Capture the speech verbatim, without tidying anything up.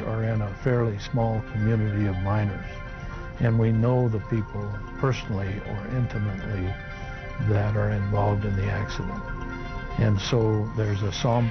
are in a fairly small community of miners, and we know the people personally or intimately that are involved in the accident. And so there's a somber